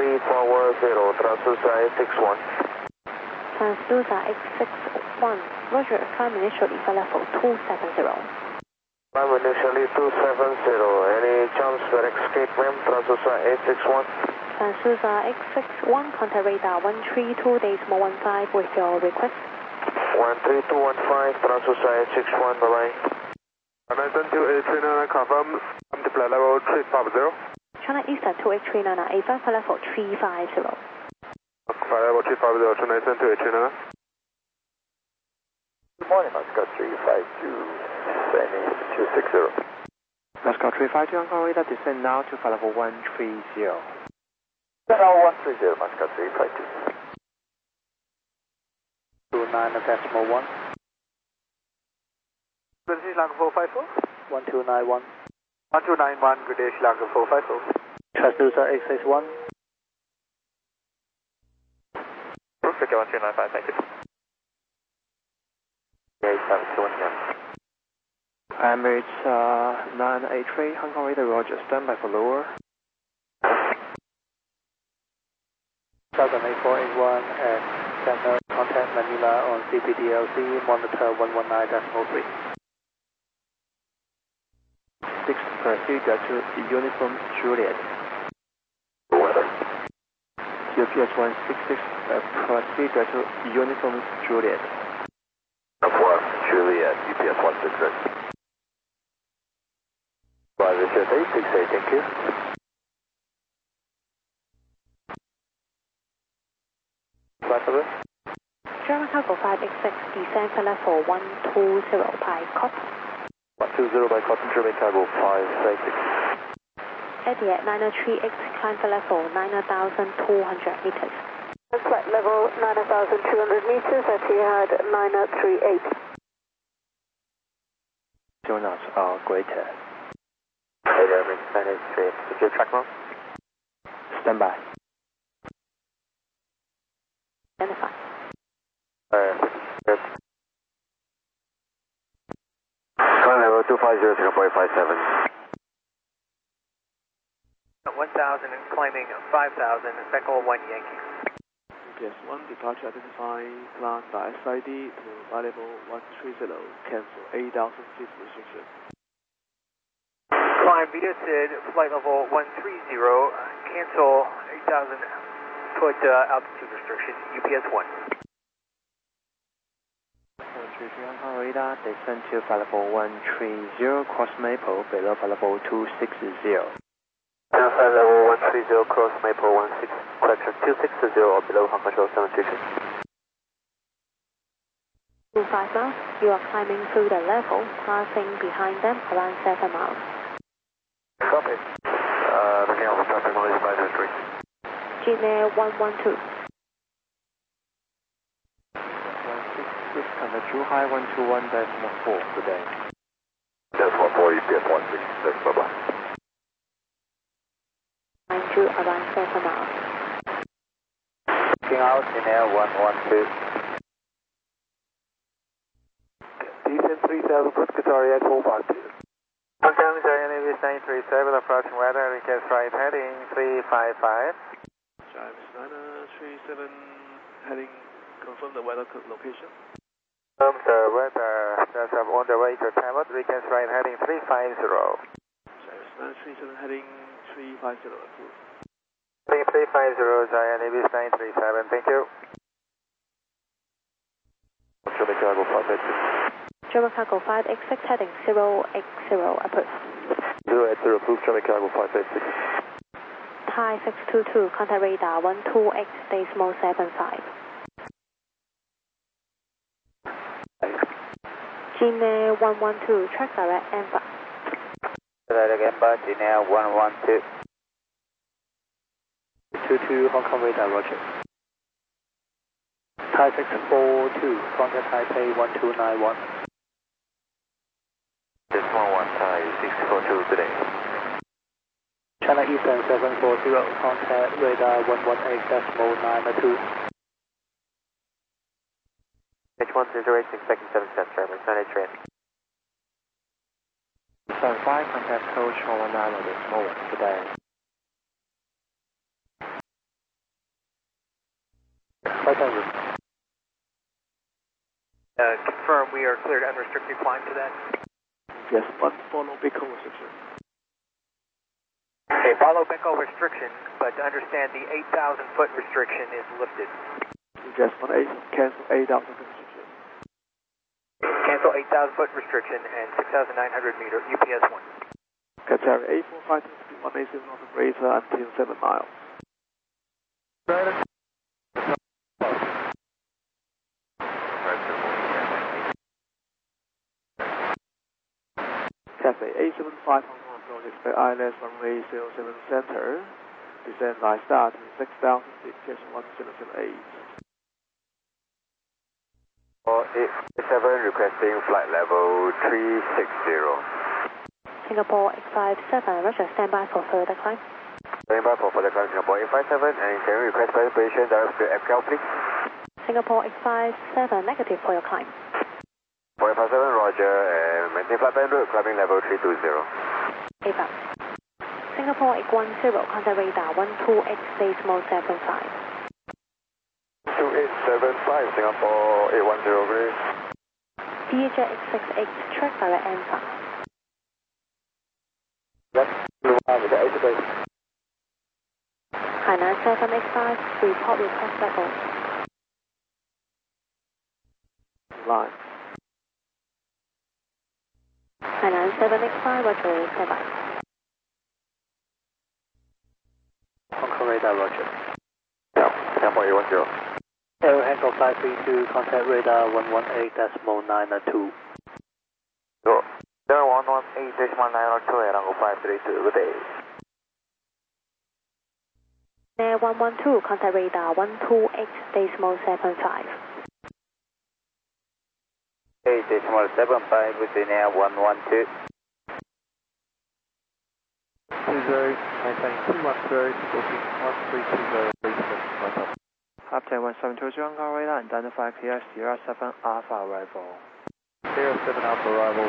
340, Transducer 861. Transducer 861, Roger, climb initially for level 270. Climb initially 270, any chance for escape, ma'am? Transducer 861. Transducer 861, contact radar 132.15 with your request. 13215, Transducer 861, bye-bye. 972 confirm, I'm deploy level 350. China Eastern 2839, A5 for level 350. Level 350, 972 Good morning, Moscow 352, landing 260. Moscow 352, Hong radar, descend now to flight level 130. Now 130, Moscow 352. 29.1. Good day, Sri Lanka 454. 1291. 1291, good day, Sri Lanka 454. Transducer 861. Perfect, 1395, thank you. 8721. Emirates 983, Hong Kong radar, Roger, standby for lower. 108481 and Channel contact Manila on CPDLC, monitor 119.3. 6 procedure to Uniform Juliet. Weather. UPS 166, procedure to Uniform Juliet. Northwest Juliet, UPS 166. Flight 868, thank you. Flight over. German Cargo 586, descend for level 120 by Cotton. 120 by Cotton, German Cargo 586. Etihad 938, climb for level 9,200 meters. Flight level 9,200 meters, Etihad 938. 2 knots are greater. Hey there, Emirates 983, secure track mode. Standby. Identify. Yes. Flight level 250, Singapore 57. 1000 and climbing 5000, Echo 1 Yankee. UPS 1, departure identify class by SID to flight level 130, cancel 8,000 feet restriction. Climb VDSID, flight level 130, cancel 8,000 foot altitude restriction, UPS 1. 133 Hong Kong radar, descend to flight level 130, cross Maple, below flight level 260. Flight level 130, cross Maple 16, correction 260 or below Hong Kong 733. 25 miles, you are climbing through the level, passing behind them around 7 miles. Copy. Looking over traffic noise by the street. Gmail 112. 166, contact Zhuhai 121.4, good day. That's 14, UPS 166, bye-bye. Mind you, around 7 miles. Looking out in air 112. Decent 37, put Qatar at 452. Hotel Navy 937, approaching weather, request right heading 355. Travis 937, heading, confirm the weather location. The weather, just on the way to Taiwan, request right heading 350. Travis 937, heading 350, approved. 350, Giant Navy 937, thank you. German Cargo 586. German Cargo 586, heading 080, approved. 080, approved, German Cargo 586. Thai 622, contact radar 128.75. Gmail 112, track direct Enva. Direct Enva, Gmail 112. 22 Hong Kong radar, Roger. Thai 642, contact Taipei 1291. This 11 Thai 642 today. China Eastern 740, contact radar 118.92. H1008, expecting 7 steps, Travis 983. 75, contact coach 119 this moment, good day. Confirm we are cleared unrestricted climb to that. Yes, 1 follow Bicol restriction. Okay, follow Bicol restriction, but to understand the 8,000 foot restriction is lifted. Yes, 18, cancel 8,000 restriction. Cancel 8,000 foot restriction and 6,900 meter UPS 1. Qatari A452 speed 180 knots operator until 7 miles. Cathay A75 Hong Kong approach, expect ILS runway 07 center. Descend by start to 6,000 feet, catch 1078. 857 requesting flight level 360. Singapore 857, Roger, stand by for further climb. Standing by for further climb Singapore 857, and can we request preparation direct to FCAL please? Singapore 857, negative for your climb. 457, Roger, and maintain flight plan route, climbing level 320. AVAP. Singapore 810, contact radar 128, decimal 75. 2875, Singapore 810, great. DHJ 868, track direct answer. Yep, with the 8 base. Hainan 785, report request level. Line. Hainan 785, Roger, stand by. Hong Kong radar, Roger. Yeah, Singapore 810. Aero Echo 532, contact radar 118.902. So, 118.902 and Angle 532, good day. Air 112, contact radar 128, decimal 75. 8.75 within Air 112. 20, maintain 210, booking 1320, Captain 1720 Hong Kong radar, identify clear Sierra 7 Alpha arrival. Sierra 7 Alpha arrival,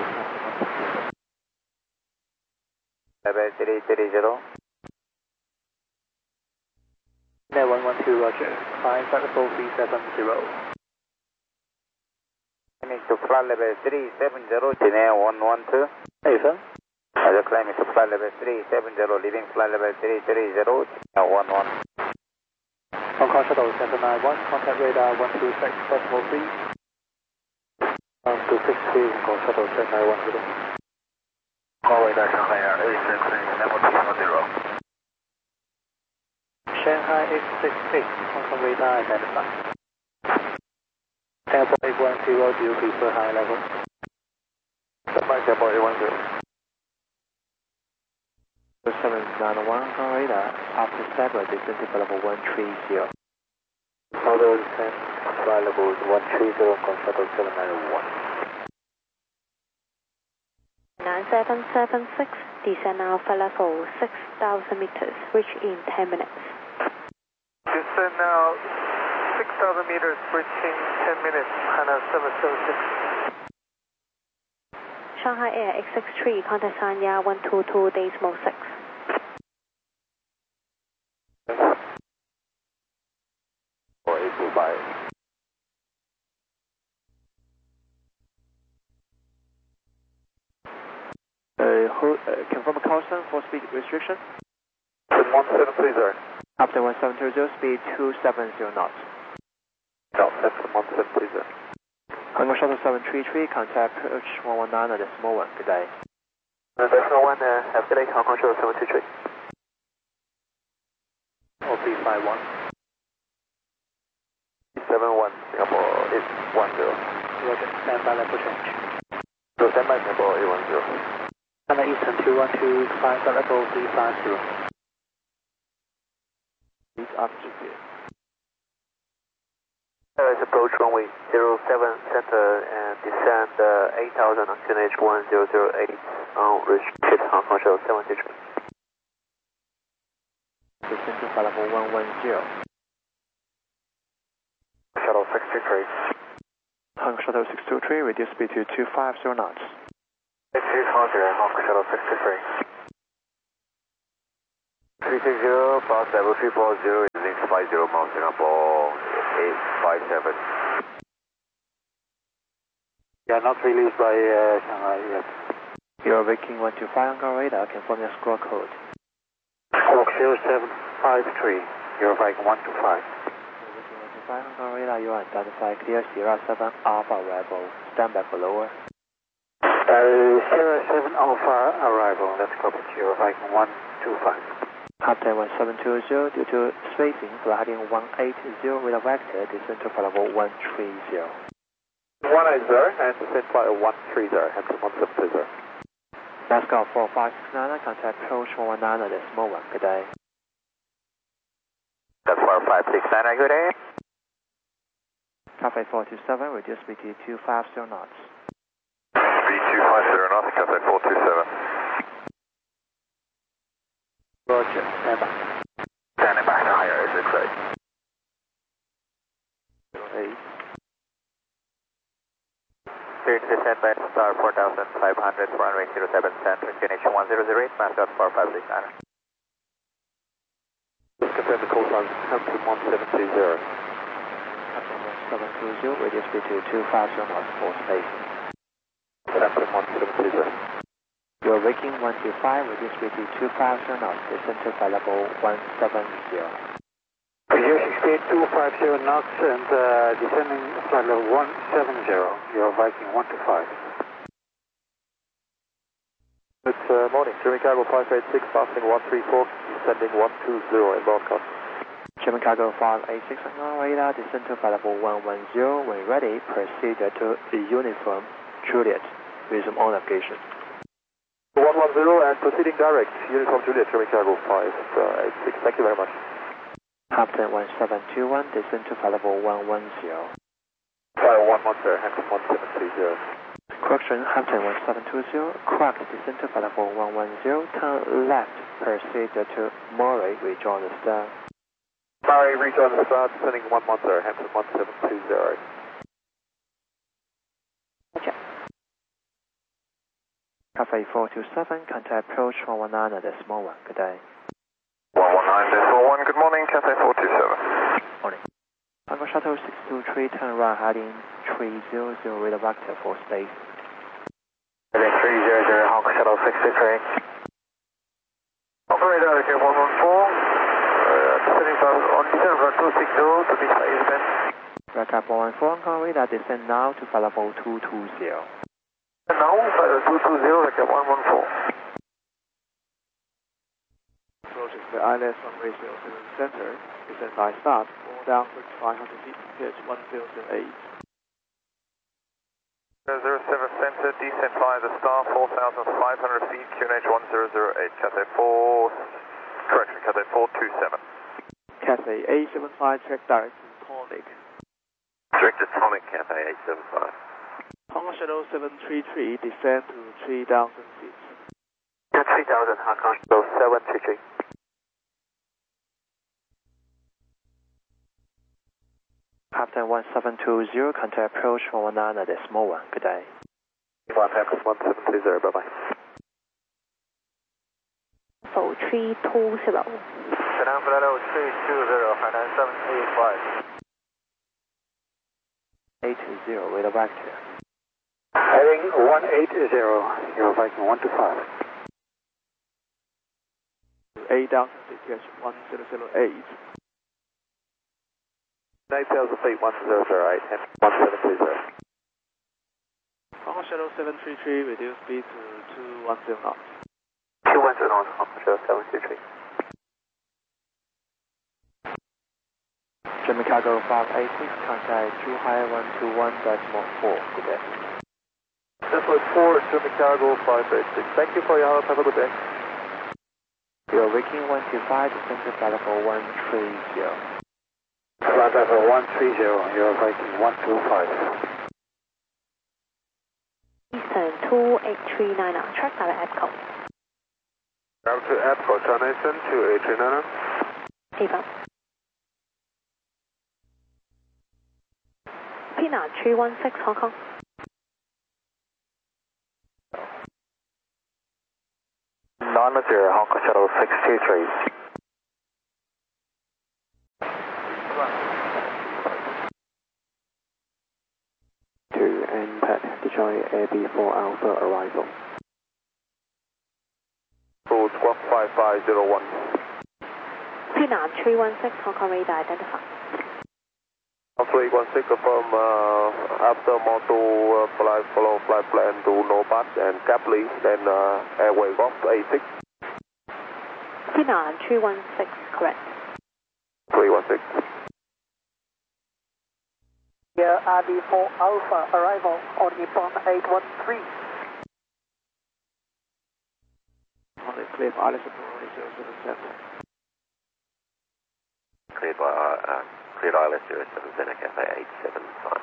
Level 330. Air 112, Roger. Climb flight level 370. Climbing to flight level 370, Air 112. Affirm. Roger, climbing to flight level 370, leaving flight level 330, Air 11. Hong Kong Shuttle 791, contact radar 126.3. To 63, Hong Kong Shuttle 791. Call radar Shanghai Air 866, level 210. Shanghai 868, Hong Kong radar identified. Singapore 810, do you prefer high level? Singapore 810. 791 Hong Kong radar, after stable, descend to level 130. Auto descent, flight level 130, Hong Kong Shuttle 791. 9776, descend now for level 6,000 meters, reach in 10 minutes. Descend now 6,000 meters, reaching 10 minutes, Hainan 776. Shanghai Air 863, contact Sanya 122, decimal 6. Or 825. Confirm call sign for speed restriction. 17 please, sir. Captain 1720, speed 270 knots. No, that's 17 please, sir. Hong Kong Shuttle 733, contact approach 119 decimal 1, good day. Decimal 1, have delay, Hong Kong Shuttle 733. OP51. 71, Singapore 810. Roger, stand by level change. So stand by Singapore 810. Hainan Eastern 212, climb flight level 350. Please after gear. Let's approach runway 07 center and descend 8,000 on QNH 1008 on restricted Hong Kong Shuttle 733. Descend to level 110. Shuttle 623. Hong Kong Shuttle 623, reduce speed to 250 knots. 660, Hong Kong Shuttle 623. 360, pass level 340, using 50 miles Singapore 857. Yeah, not released by Shanghai yet. You're Viking 125 on radar, confirm your score code. Squawk 0753, you're Viking 125. Viking 125 on radar, you are identified clear Sierra 7 Alpha arrival. Stand by for lower. Sierra 7 Alpha arrival, that's copied, you're Viking 125. Captain 1720, due to spacing, flighting 180 with a vector, descend to flight level 130. 180 and descent flight 130, Hampton 1720. NASCAR 4569, contact approach 119 decimal 1, good day. That's 4569, good day. Cafe 427, reduce speed to 250 knots. Speed 250 knots, Cafe 427. Roger, stand by. Standing back to higher, is it right? 08. Clear to descend by star 4500 for runway 07 center, QNH 1008, mascot 4569. Confirm the call sign, Hampton 1720. Captain 1720, reduce speed to 250 knots for spacing. Hampton 1720. You're Viking 125, reduce speed to 250 knots, descend to flight level 170. Reducing speed 250 knots and descending flight level 170, you're Viking 125. Good morning, German Cargo 586, passing 134, descending 120 in broadcast. German Cargo 586 on radar, descend to flight level 110. When ready, proceed to Uniform Juliet. Resume on navigation. 110 and proceeding direct, Uniform Juliet, German Cargo 586, thank you very much. Hampton 1721, descend to flight level 110. Fire 110, Hampton 1720. Correction, Hampton 1720, correct, descend to flight level 110, turn left, proceed to Murray, rejoin the star. Murray, rejoin the star, descending 110, Hampton 1720. Roger. Cafe 427, contact approach 119 decimal 1, good day. 119.1, good morning, Cafe 427. Morning. Congo Shuttle 623, turn right heading 300 with a vector for space. 300, Hong Kong Shuttle 623. Operator, okay, 114. Descending on descent from 260 to this phase then. Recap 114, Hong Kong radar, descend now to flight level 220. And now, flight 220, recap 114. Approaching the ILS runway 07 center, descend by start, 4 down 500 feet, pitch 1008. 07 center, descent via the star, 4,500 feet, QNH 1008, Cathay 4, correction, Cathay 427. Cathay 875, check direct to Tonic. Direct to Tonic, Cathay 875. Hong Kong Shuttle 733, descend to 3,000 feet. 3000, Hong Kong Shuttle 733. Captain 1720, contact approach 119 decimal 1, good day. Hampton 1720, bye-bye. 320. Vietnam flight level 320, Hainan 785. 820 with a vector. Heading 180, you're Viking 125. 8,000 feet, pitch 1008. 8,000 feet, 1008, Hampton 1720. Hong Kong Shuttle 733, reduce speed to 210 knots. 210 knots, Hong Kong Shuttle 733. German Cargo 586, contact Zhuhai 121.4, good day. This was 4, German Cargo 586. Thank you for your help, have a good day. You're Viking 125, descend to flight level 130. Flight level 130, you're Viking 125. Eastern 2839, track by the EPCO. Route to EPCO, China Eastern 2839. Eva. Pina 316, Hong Kong. Non-material, Hong Kong Shuttle 623. impact, Detroit AB4 Alpha arrival. Full squawk 5501. Vietnam 316, Hong Kong radar identified. 316 confirm after module flight follow flight plan to Nobat and Caply, then airway Golf 86. Vietnam 316, correct. 316. Yeah, RD4 Alpha arrival on Nippon 813. On the clear for Alice Apollo 07 Center. Cleared by cleared ILS 07 Center, Cafe 875.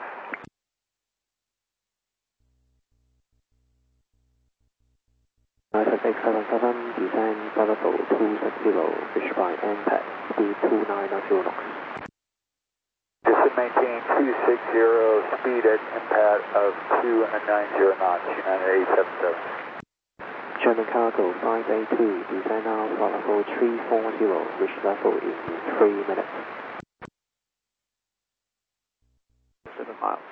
IFX 877, descend Bravo 260, reach by impact, speed 290 knots. Descend maintain 260, speed at impact of 290 knots, United 877. German cargo 582, descend Alpha level 340, reach level in 3 minutes. 7 miles.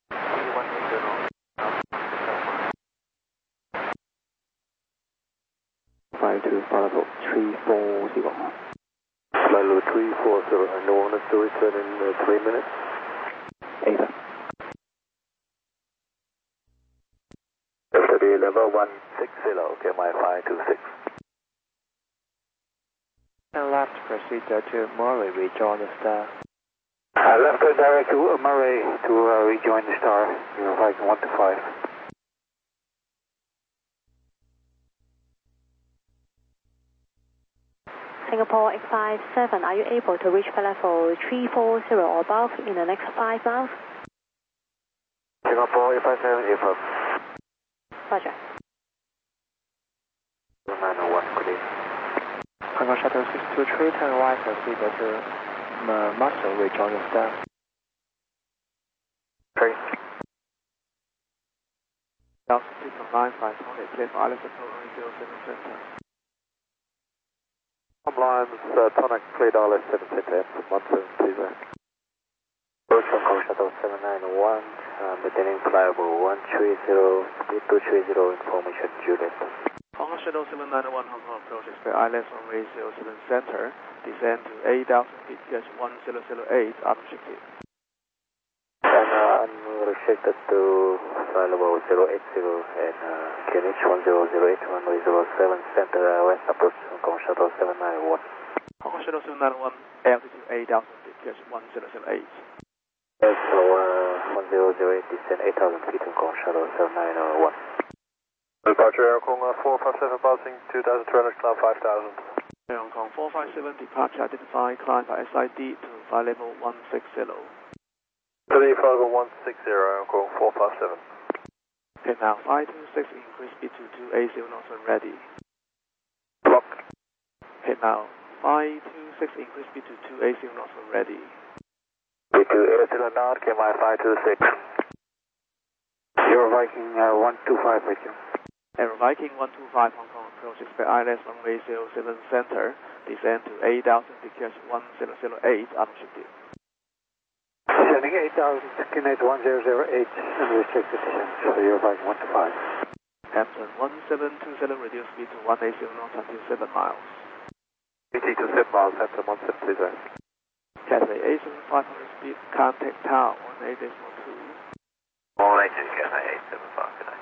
52 Bravo 340. Level 340, and no one is to return in 3 minutes. Ava. Yesterday level 160, okay, my 526. And left procedure to Murray, rejoin the star. Left direct to Murray to rejoin the star, you're Viking 125. Singapore X57, are you able to reach level 340 or above in the next 5 miles? Singapore 857, affirm. Roger. 901, clear. Hong Kong Shuttle 623, turn right procedure to Muscle, rejoin the star. Okay. Altitude from 95, on the clear for Alice Apollo 07 Center. Lines, tonic cleared ILS 7 Center, 173 there. Approach Hong Kong Shuttle 791, maintaining flyable 130, speed 230, information Juliet. Hong Kong Shuttle 791 Hong Kong approach expect ILS runway 07 Center, descend to 8,000 feet, pitch 1008, unrestricted. And unrestricted to flight level 080 and QNH 1008, runway 07 Center, west approach Hong Kong Shuttle 791. Hong Kong Shuttle 791, altitude 8,000 feet, pitch 1008. Yes, so 1008, descend 8,000 feet, Hong Kong Shuttle 791. Departure Air Hong Kong 457, passing 2,300, climb 5,000. Air Hong Kong 457, departure identified, climb by SID to flight level 160. Today, flight level 160, Hong Kong 457. Okay, now 526, increase speed to 280 knots when ready. Block. Okay, now 526, increase speed to 280 knots when ready. B280 knot, KMI 526. You're Viking 125 with you. Air Viking 125 Hong Kong approach expect ILS runway 07 Center, descend to 8,000 feet, pitch 1008, unrestricted. Descending 8,000 to QNH 1008, unrestricted descent, so you're Viking 125. Hampton 1720, reduce speed to 180 knots until 7 miles. BT to 7 miles, Hampton 170 there. Cathay A7500 speed, contact tower 18.2. All engines, Cathay 875, good night.